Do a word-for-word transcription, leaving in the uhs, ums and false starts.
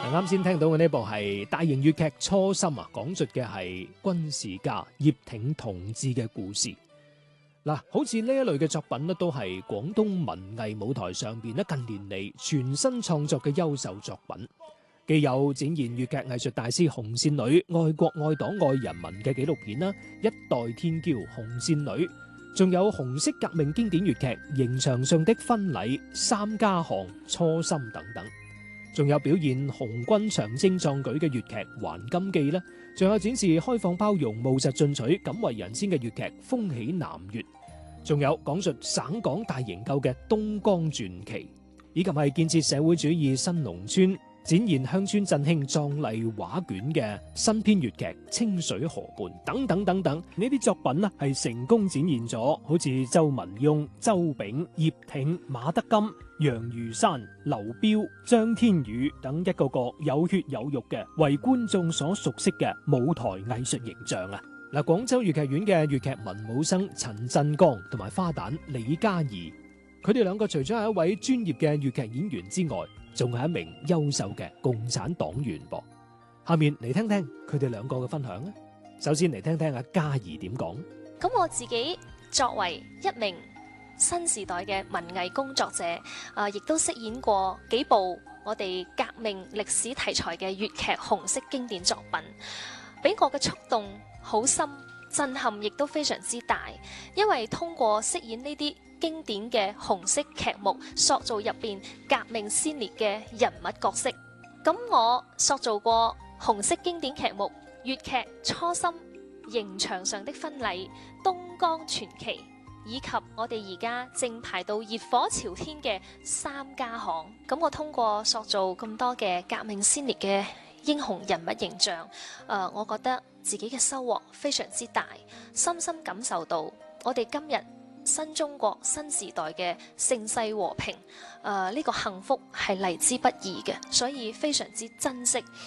啱先聽到嘅呢部係大型粵劇《初心》啊，講述嘅係軍事家葉挺同志嘅故事。嗱，好似呢一類嘅作品咧，都係廣東文藝舞台上邊咧近年嚟全新創作嘅優秀作品，既有展現粵劇藝術大師紅線女愛國愛黨愛人民嘅紀錄片啦，《一代天驕紅線女》，仲有紅色革命經典粵劇《刑場上的婚禮》、《三家巷》、《初心》等等。仲有表現紅軍長征壯舉嘅粵劇《還金記》啦，仲有展示開放包容、務實進取、敢為人先嘅粵劇《風起南粵》，仲有講述省港大營救嘅《東江傳奇》，以及係建設社會主義新農村、展現鄉村振興壯麗畫卷嘅新編粵劇《清水河畔》等等等等。呢啲作品呢係成功展現咗好似周文雍、周炳、葉挺、馬德金、楊如山、劉彪、張天宇等一個個有血有肉嘅為觀眾所熟悉嘅舞台藝術形象啊！嗱，廣州粵劇院嘅粵劇文武生陳振剛同埋花旦李嘉怡，佢哋兩個除咗係一位專業嘅粵劇演員之外，仲係一名優秀嘅共產黨員噃。下面嚟聽聽佢哋兩個嘅分享啊！首先嚟聽聽阿嘉怡點講。 咁我自己作為一名新時代嘅文藝工作者，啊，亦都飾演過幾部我哋革命歷史題材嘅粵劇紅色經典作品，俾我嘅觸動好深，震撼亦都非常之大。因為通過飾演呢啲經典嘅紅色劇目，塑造入邊革命先烈嘅人物角色。咁我塑造過紅色經典劇目粵劇《初心》、《刑場上的婚禮》、《東江傳奇》，以及我哋而家正排到熱火朝天嘅《三家巷》。咁我通過塑造咁多嘅革命先烈嘅英雄人物形象，誒、呃，我覺得自己嘅收穫非常之大，深深感受到我哋今日新中國新時代嘅盛世和平，誒、呃、呢、這個幸福係嚟之不易嘅，所以非常之珍惜。